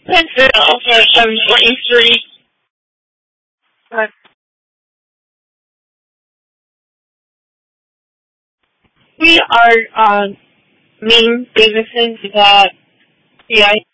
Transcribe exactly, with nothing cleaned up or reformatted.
Pennsville for seven twenty-three. We are uh, Maine Davidson. Is that the